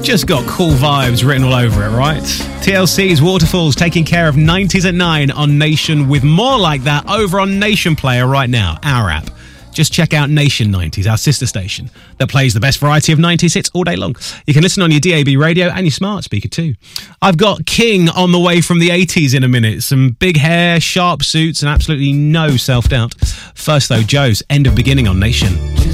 Just got cool vibes written all over it, right? TLC's Waterfalls taking care of 90s at 9 on Nation, with more like that over on Nation Player right now, our app. Just check out Nation 90s, our sister station, that plays the best variety of 90s hits all day long. You can listen on your DAB radio and your smart speaker too. I've got King on the way from the 80s in a minute. Some big hair, sharp suits, and absolutely no self-doubt. First though, Joe's End of Beginning on Nation.